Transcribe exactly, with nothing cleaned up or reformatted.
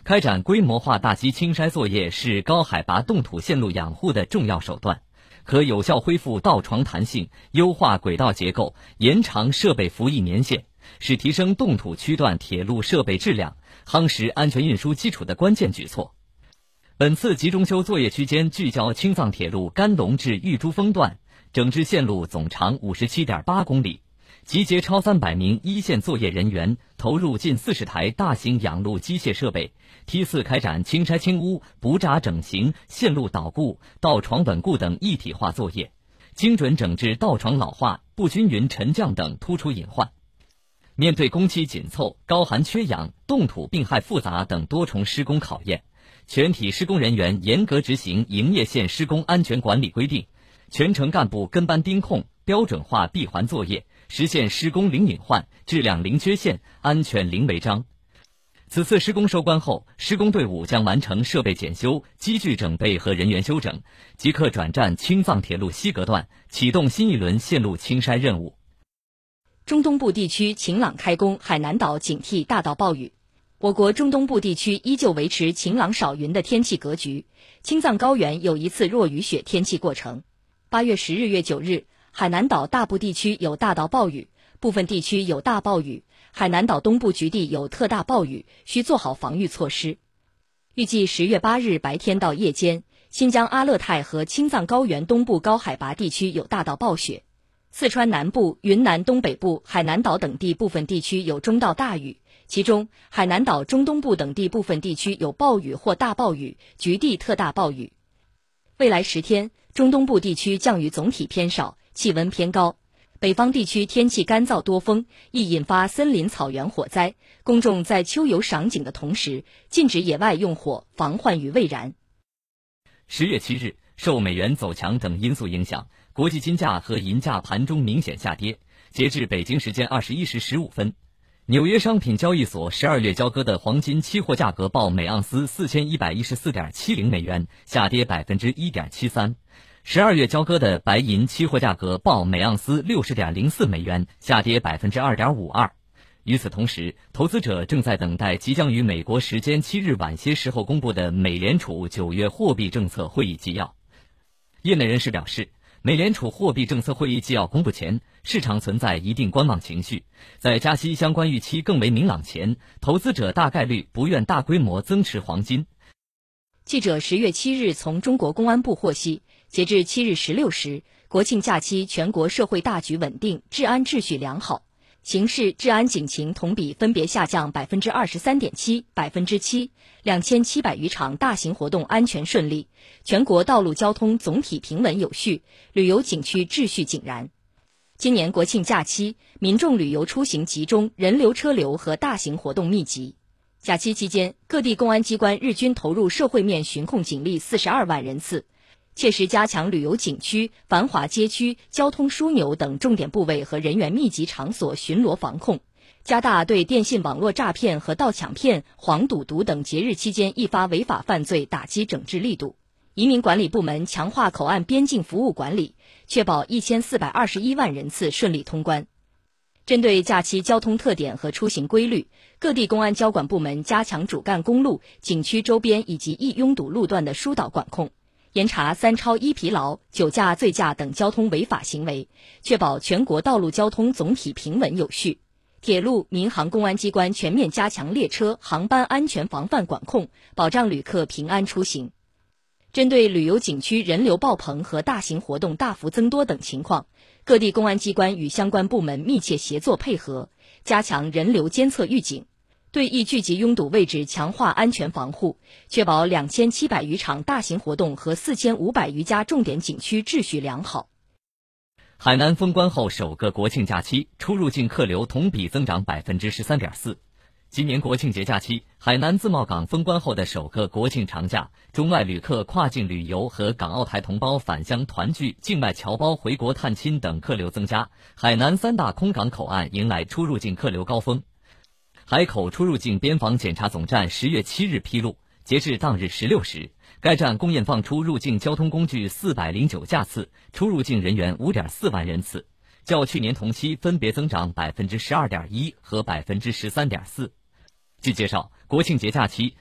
开展规模化大基清筛作业是高海拔冻土线路养护的重要手段，可有效恢复道床弹性，优化轨道结构，延长设备服役年限，是提升冻土区段铁路设备质量、夯实安全运输基础的关键举措。本次集中修作业区间聚焦青藏铁路甘隆至玉珠峰段，整治线路总长 五十七点八公里，集结超三百名一线作业人员，投入近四十台大型养路机械设备，梯次开展清拆清污、补闸整形、线路导固、道床稳固等一体化作业，精准整治道床老化、不均匀沉降等突出隐患。面对工期紧凑、高寒缺氧、冻土病害复杂等多重施工考验，全体施工人员严格执行营业线施工安全管理规定，全程干部跟班盯控，标准化闭环作业，实现施工零隐患、质量零缺陷、安全零违章。此次施工收官后，施工队伍将完成设备检修、机具整备和人员休整，即刻转战青藏铁路西格段，启动新一轮线路清筛任务。 中东部地区晴朗开工，海南岛警惕大到暴雨。我国中东部地区依旧维持晴朗少云的天气格局，青藏高原有一次弱雨雪天气过程。八月十日月九日，海南岛大部地区有大到暴雨，部分地区有大暴雨，海南岛东部局地有特大暴雨，需做好防御措施。预计十月八日白天到夜间，新疆阿勒泰和青藏高原东部高海拔地区有大到暴雪，四川南部、云南东北部、海南岛等地部分地区有中到大雨，其中海南岛中东部等地部分地区有暴雨或大暴雨，局地特大暴雨。未来十天，中东部地区降雨总体偏少，气温偏高。北方地区天气干燥多风，易引发森林草原火灾，公众在秋游赏景的同时，禁止野外用火，防患于未然。 十月七日，受美元走强等因素影响，国际金价和银价盘中明显下跌。截至北京时间二十一时十五分，纽约商品交易所十二月交割的黄金期货价格报每盎司四千一百一十四点七零美元，下跌百分之一点七三。十二月交割的白银期货价格报每盎司六十点零四美元，下跌百分之二点五二。与此同时，投资者正在等待即将于美国时间七日晚些时候公布的美联储九月货币政策会议纪要。业内人士表示，美联储货币政策会议纪要公布前，市场存在一定观望情绪，在加息相关预期更为明朗前，投资者大概率不愿大规模增持黄金。 记者十月七日从中国公安部获悉，截至七日十六时，国庆假期全国社会大局稳定，治安秩序良好，刑事治安警情同比分别下降百分之二十三点七、百分之七，两千七百余场大型活动安全顺利，全国道路交通总体平稳有序，旅游景区秩序井然。今年国庆假期，民众旅游出行集中，人流车流和大型活动密集。假期期间，各地公安机关日均投入社会面巡控警力四十二万人次，切实加强旅游景区、繁华街区、交通枢纽等重点部位和人员密集场所巡逻防控，加大对电信网络诈骗和盗抢骗、黄赌毒等节日期间易发违法犯罪打击整治力度。移民管理部门强化口岸边境服务管理，确保一千四百二十一万人次顺利通关。针对假期交通特点和出行规律，各地公安交管部门加强主干公路、景区周边以及易拥堵路段的疏导管控，严查三超一疲劳、酒驾、醉驾等交通违法行为，确保全国道路交通总体平稳有序。铁路、民航公安机关全面加强列车、航班安全防范管控，保障旅客平安出行。针对旅游景区人流爆棚和大型活动大幅增多等情况，各地公安机关与相关部门密切协作配合，加强人流监测预警，对易聚集拥堵位置强化安全防护，确保两千七百余场大型活动和四千五百余家重点景区秩序良好。 海南封关后首个国庆假期，出入境客流同比增长百分之十三点四。今年国庆节假期，海南自贸港封关后的首个国庆长假，中外旅客跨境旅游和港澳台同胞返乡团聚、境外侨胞回国探亲等客流增加，海南三大空港口岸迎来出入境客流高峰。海口出入境边防检查总站十月七日披露，截至当日十六时，该站共验放出入境交通工具四百零九架次，出入境人员 五点四万人次，较去年同期分别增长 百分之十二点一 和 百分之十三点四。据介绍，国庆节假期